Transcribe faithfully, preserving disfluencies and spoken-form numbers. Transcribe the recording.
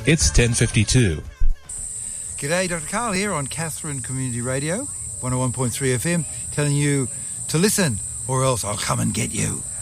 It's ten fifty-two. G'day, Doctor Carl here on Katherine Community Radio, one oh one point three F M, telling you to listen or else I'll come and get you.